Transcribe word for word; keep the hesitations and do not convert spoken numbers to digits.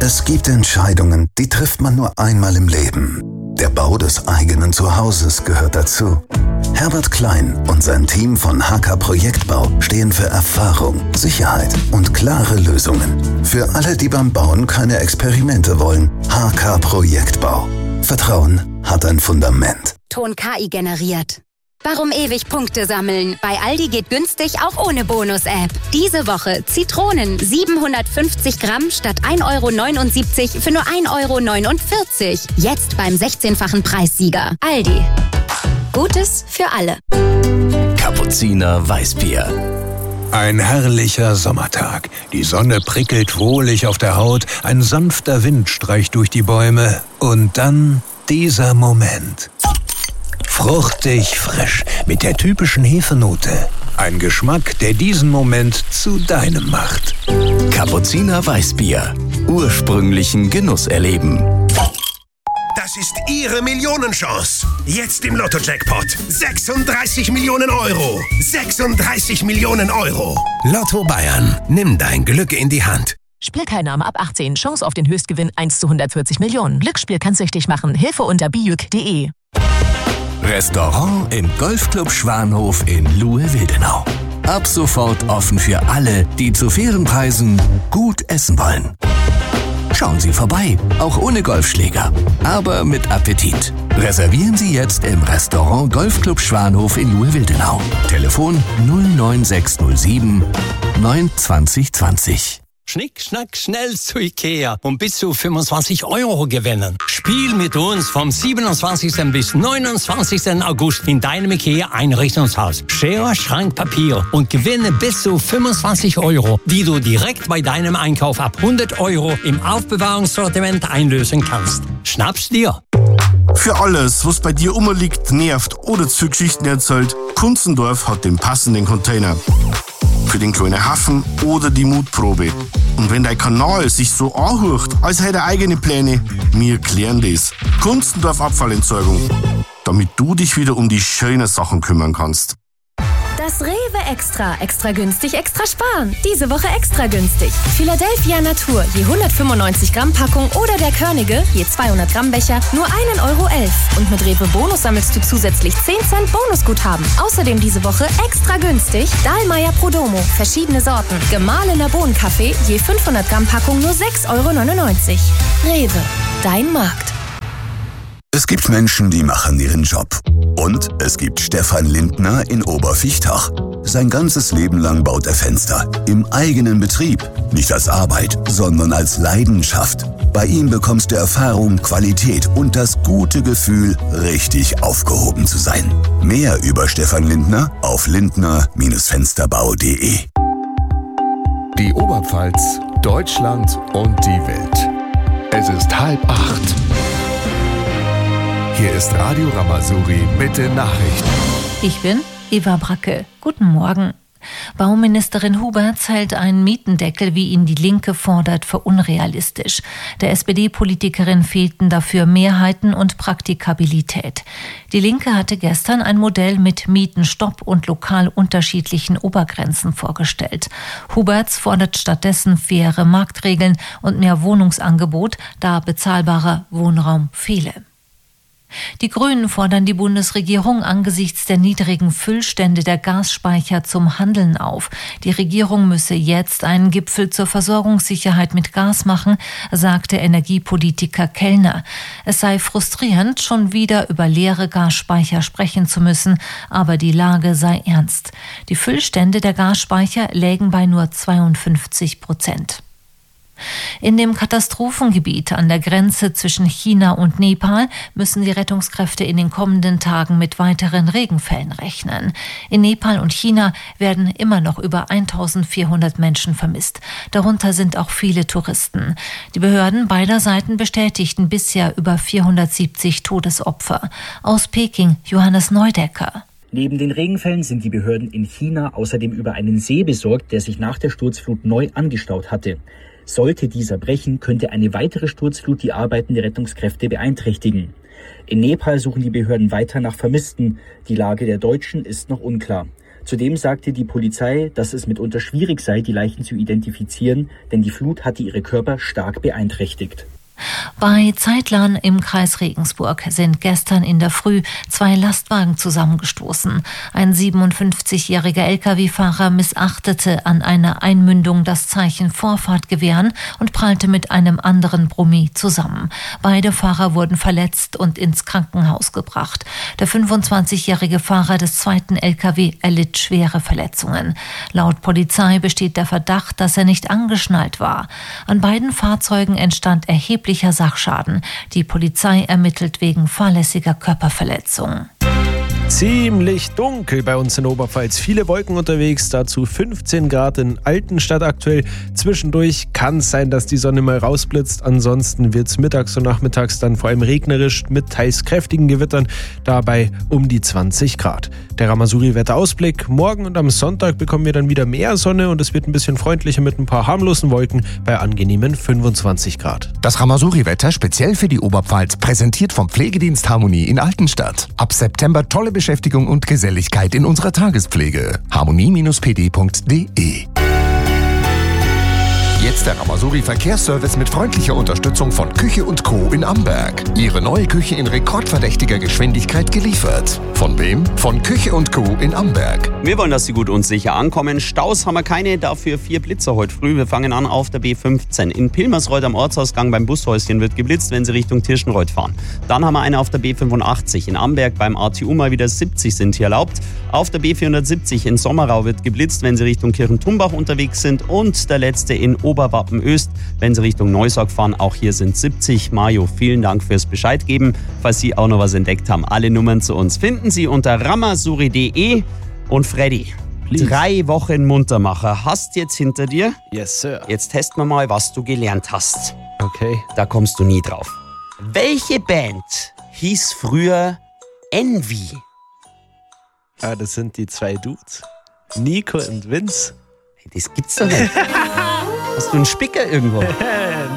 Es gibt Entscheidungen, die trifft man nur einmal im Leben. Der Bau des eigenen Zuhauses gehört dazu. Herbert Klein und sein Team von H K Projektbau stehen für Erfahrung, Sicherheit und klare Lösungen. Für alle, die beim Bauen keine Experimente wollen, H K Projektbau. Vertrauen hat ein Fundament. Ton K I generiert. Warum ewig Punkte sammeln? Bei Aldi geht günstig auch ohne Bonus-App. Diese Woche Zitronen siebenhundertfünfzig Gramm statt ein Euro neunundsiebzig für nur ein Euro neunundvierzig. Jetzt beim sechzehnfachen Preissieger. Aldi. Gutes für alle. Kapuziner Weißbier. Ein herrlicher Sommertag. Die Sonne prickelt wohlig auf der Haut, ein sanfter Wind streicht durch die Bäume und dann dieser Moment. Fruchtig frisch, mit der typischen Hefenote. Ein Geschmack, der diesen Moment zu deinem macht. Kapuziner Weißbier. Ursprünglichen Genuss erleben. Das ist Ihre Millionenchance. Jetzt im Lotto-Jackpot. sechsunddreißig Millionen Euro. sechsunddreißig Millionen Euro. Lotto Bayern. Nimm dein Glück in die Hand. Spielteilnahme ab achtzehn. Chance auf den Höchstgewinn eins zu hundertvierzig Millionen. Glücksspiel kann süchtig machen. Hilfe unter bijuk punkt de. Restaurant im Golfclub Schwanhof in Luhe-Wildenau. Ab sofort offen für alle, die zu fairen Preisen gut essen wollen. Schauen Sie vorbei, auch ohne Golfschläger, aber mit Appetit. Reservieren Sie jetzt im Restaurant Golfclub Schwanhof in Luhe-Wildenau. Telefon null neun sechs null sieben neun zwanzig zwanzig. Schnick, schnack, schnell zu Ikea und bis zu fünfundzwanzig Euro gewinnen. Spiel mit uns vom siebenundzwanzigsten bis neunundzwanzigsten August in deinem Ikea-Einrichtungshaus. Schere, Schrank, Papier und gewinne bis zu fünfundzwanzig Euro, die du direkt bei deinem Einkauf ab hundert Euro im Aufbewahrungssortiment einlösen kannst. Schnapp's dir! Für alles, was bei dir umliegt, nervt oder zu Geschichten erzählt, Kunzendorf hat den passenden Container. Für den kleinen Hafen oder die Mutprobe. Und wenn dein Kanal sich so anhört, als hätte er eigene Pläne, wir klären das. Kunstendorf Abfallentsorgung. Damit du dich wieder um die schönen Sachen kümmern kannst. Das Rewe Extra. Extra günstig, extra sparen. Diese Woche extra günstig. Philadelphia Natur, je hundertfünfundneunzig Gramm Packung oder der Körnige, je zweihundert Gramm Becher, nur ein Euro elf. Und mit Rewe Bonus sammelst du zusätzlich zehn Cent Bonusguthaben. Außerdem diese Woche extra günstig Dahlmeier Prodomo, verschiedene Sorten. Gemahlener Bohnenkaffee, je fünfhundert Gramm Packung nur sechs Euro neunundneunzig. Rewe, dein Markt. Es gibt Menschen, die machen ihren Job. Und es gibt Stefan Lindner in Obervichtach. Sein ganzes Leben lang baut er Fenster. Im eigenen Betrieb. Nicht als Arbeit, sondern als Leidenschaft. Bei ihm bekommst du Erfahrung, Qualität und das gute Gefühl, richtig aufgehoben zu sein. Mehr über Stefan Lindner auf lindner Fensterbau punkt de. Die Oberpfalz, Deutschland und die Welt. Es ist halb acht. Hier ist Radio Ramazuri mit den Nachrichten. Ich bin Eva Bracke. Guten Morgen. Bauministerin Huberts hält einen Mietendeckel, wie ihn die Linke fordert, für unrealistisch. Der S P D-Politikerin fehlten dafür Mehrheiten und Praktikabilität. Die Linke hatte gestern ein Modell mit Mietenstopp und lokal unterschiedlichen Obergrenzen vorgestellt. Huberts fordert stattdessen faire Marktregeln und mehr Wohnungsangebot, da bezahlbarer Wohnraum fehle. Die Grünen fordern die Bundesregierung angesichts der niedrigen Füllstände der Gasspeicher zum Handeln auf. Die Regierung müsse jetzt einen Gipfel zur Versorgungssicherheit mit Gas machen, sagte Energiepolitiker Kellner. Es sei frustrierend, schon wieder über leere Gasspeicher sprechen zu müssen, aber die Lage sei ernst. Die Füllstände der Gasspeicher lägen bei nur zweiundfünfzig Prozent. In dem Katastrophengebiet an der Grenze zwischen China und Nepal müssen die Rettungskräfte in den kommenden Tagen mit weiteren Regenfällen rechnen. In Nepal und China werden immer noch über eintausendvierhundert Menschen vermisst. Darunter sind auch viele Touristen. Die Behörden beider Seiten bestätigten bisher über vierhundertsiebzig Todesopfer. Aus Peking Johannes Neudecker. Neben den Regenfällen sind die Behörden in China außerdem über einen See besorgt, der sich nach der Sturzflut neu angestaut hatte. Sollte dieser brechen, könnte eine weitere Sturzflut die Arbeiten der Rettungskräfte beeinträchtigen. In Nepal suchen die Behörden weiter nach Vermissten. Die Lage der Deutschen ist noch unklar. Zudem sagte die Polizei, dass es mitunter schwierig sei, die Leichen zu identifizieren, denn die Flut hatte ihre Körper stark beeinträchtigt. Bei Zeitlern im Kreis Regensburg sind gestern in der Früh zwei Lastwagen zusammengestoßen. Ein siebenundfünfzigjähriger L K W-Fahrer missachtete an einer Einmündung das Zeichen Vorfahrt gewähren und prallte mit einem anderen Brummi zusammen. Beide Fahrer wurden verletzt und ins Krankenhaus gebracht. Der fünfundzwanzigjährige Fahrer des zweiten L K W erlitt schwere Verletzungen. Laut Polizei besteht der Verdacht, dass er nicht angeschnallt war. An beiden Fahrzeugen entstand erheblich Sachschaden. Die Polizei ermittelt wegen fahrlässiger Körperverletzung. Ziemlich dunkel bei uns in Oberpfalz. Viele Wolken unterwegs, dazu fünfzehn Grad in Altenstadt aktuell. Zwischendurch kann es sein, dass die Sonne mal rausblitzt. Ansonsten wird es mittags und nachmittags dann vor allem regnerisch mit teils kräftigen Gewittern. Dabei um die zwanzig Grad. Der Ramasuri-Wetterausblick. Morgen und am Sonntag bekommen wir dann wieder mehr Sonne und es wird ein bisschen freundlicher mit ein paar harmlosen Wolken bei angenehmen fünfundzwanzig Grad. Das Ramasuri-Wetter speziell für die Oberpfalz, präsentiert vom Pflegedienst Harmonie in Altenstadt. Ab September tolle Beschäftigung und Geselligkeit in unserer Tagespflege. harmonie Bindestrich p d Punkt d e. Jetzt der Ramasuri Verkehrsservice mit freundlicher Unterstützung von Küche und Co. in Amberg. Ihre neue Küche in rekordverdächtiger Geschwindigkeit geliefert. Von wem? Von Küche und Co. in Amberg. Wir wollen, dass Sie gut und sicher ankommen. Staus haben wir keine, dafür vier Blitzer heute früh. Wir fangen an auf der B fünfzehn. In Pilmersreuth am Ortsausgang beim Bushäuschen wird geblitzt, wenn Sie Richtung Tirschenreuth fahren. Dann haben wir eine auf der B fünfundachtzig. In Amberg beim A T U mal wieder siebzig sind hier erlaubt. Auf der B vierhundertsiebzig in Sommerau wird geblitzt, wenn Sie Richtung Kirchentumbach unterwegs sind. Und der letzte in Oberwappen-Öst, wenn Sie Richtung Neusorg fahren. Auch hier sind siebzig. Mario, vielen Dank fürs Bescheid geben. Falls Sie auch noch was entdeckt haben, alle Nummern zu uns finden Sie unter ramasuri punkt de. Und Freddy, Please. Drei Wochen Muntermacher hast jetzt hinter dir. Yes, Sir. Jetzt testen wir mal, was du gelernt hast. Okay. Da kommst du nie drauf. Welche Band hieß früher Envy? Ah, das sind die zwei Dudes. Nico und Vince. Das gibt's doch nicht. Hast du einen Spicker irgendwo?